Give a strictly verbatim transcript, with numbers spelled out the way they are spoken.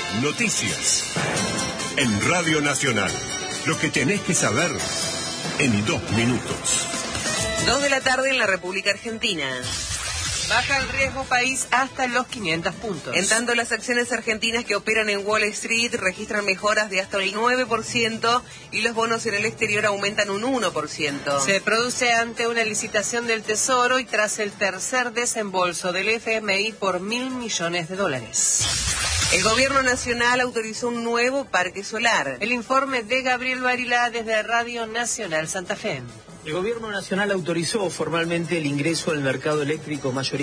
Noticias. En Radio Nacional. Lo que tenés que saber en dos minutos. Dos de la tarde en la República Argentina. Baja el riesgo país hasta los quinientos puntos. En tanto, las acciones argentinas que operan en Wall Street registran mejoras de hasta el nueve por ciento y los bonos en el exterior aumentan un uno por ciento. Se produce ante una licitación del Tesoro y tras el tercer desembolso del F M I por mil millones de dólares. El Gobierno Nacional autorizó un nuevo parque solar. El informe de Gabriel Barilá desde Radio Nacional Santa Fe. El Gobierno Nacional autorizó formalmente el ingreso al mercado eléctrico mayorista